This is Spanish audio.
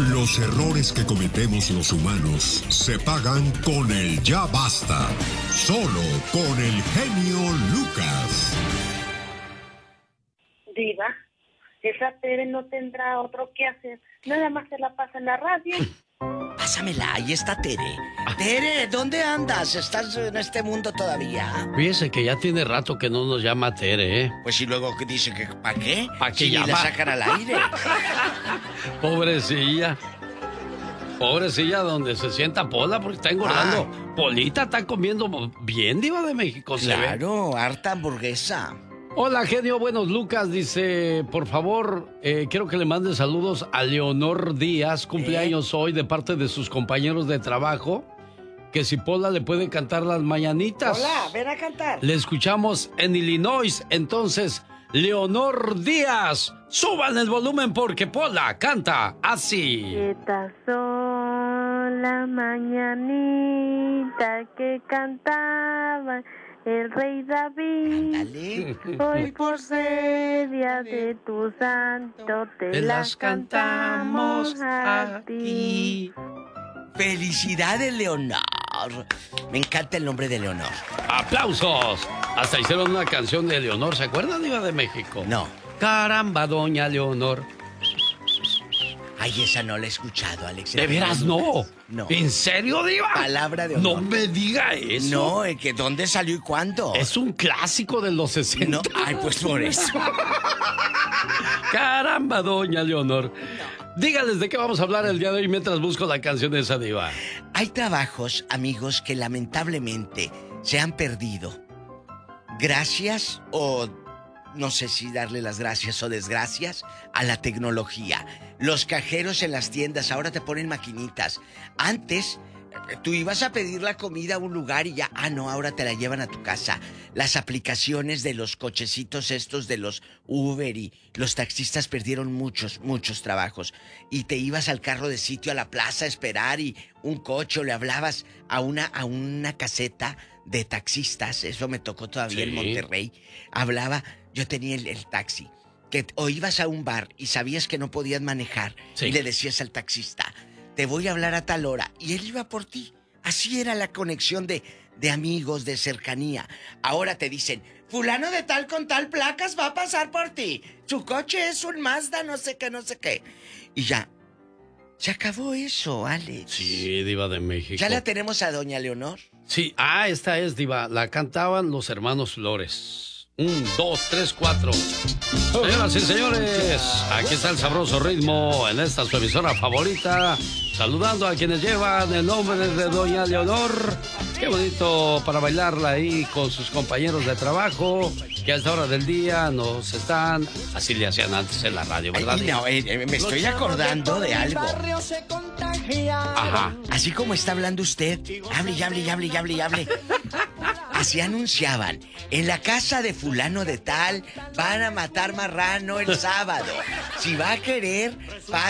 Los errores que cometemos los humanos se pagan con el ya basta. Solo con el genio Lucas. Diva, esa Tere no tendrá otro que hacer. Nada más se la pasa en la radio. Pásamela, ahí está Tere. Tere, ¿dónde andas? ¿Estás en este mundo todavía? Fíjese que ya tiene rato que no nos llama Tere, ¿eh? Pues y luego dice que ¿para qué? ¿Para qué si llama? la sacan al aire. Pobrecilla. Pobrecilla, donde se sienta Pola, porque está engordando. Polita está comiendo bien, Diva de México. Claro, harta hamburguesa. Hola, genio, buenos Lucas. Dice, por favor, quiero que le mande saludos a Leonor Díaz, cumpleaños hoy, de parte de sus compañeros de trabajo, que si Pola le puede cantar las mañanitas. Hola, ven a cantar. Le escuchamos en Illinois, entonces, Leonor Díaz, suban el volumen porque Pola canta así. Estas son las mañanitas que cantaba el rey David. Ándale. Hoy por ser día de tu santo te las cantamos a ti. Felicidades, Leonor. Me encanta el nombre de Leonor. ¡Aplausos! Hasta hicieron una canción de Leonor, ¿se acuerdan, Diva de México? No. Caramba, doña Leonor. Ay, esa no la he escuchado, Alex. ¿De veras no? No. ¿En serio, Diva? Palabra de honor. No me diga eso. No, que ¿dónde salió y cuándo? Es un clásico de los 60. No, ay, pues por eso. Caramba, doña Leonor. Dígales de qué vamos a hablar el día de hoy mientras busco la canción de esa diva. Hay trabajos, amigos, que lamentablemente se han perdido. Gracias o no sé si darle las gracias o desgracias a la tecnología. Los cajeros en las tiendas ahora te ponen maquinitas. Antes tú ibas a pedir la comida a un lugar y ya, no, ahora te la llevan a tu casa. Las aplicaciones de los cochecitos estos de los Uber y los taxistas perdieron muchos trabajos. Y te ibas al carro de sitio a la plaza a esperar y un coche o le hablabas a una caseta de taxistas. Eso me tocó todavía en Monterrey. Yo tenía el taxi. O ibas a un bar y sabías que no podías manejar y le decías al taxista, te voy a hablar a tal hora, y él iba por ti. Así era la conexión de amigos, de cercanía. Ahora te dicen, fulano de tal con tal placas va a pasar por ti. Su coche es un Mazda, no sé qué. Y ya, se acabó eso, Alex. Sí, Diva de México. ¿Ya la tenemos a doña Leonor? Sí, esta es, Diva. La cantaban los hermanos Flores. 1, 2, 3, 4. Señoras y señores, aquí está el sabroso ritmo en esta su emisora favorita. Saludando a quienes llevan el nombre de doña Leonor. Qué bonito para bailarla ahí con sus compañeros de trabajo, que a esta hora del día nos están... Así le hacían antes en la radio, ¿verdad? Ay, no, me estoy acordando de algo. Ajá. Así como está hablando usted, hable y hable. Así anunciaban, en la casa de fulano de tal van a matar marrano el sábado. Si va a querer,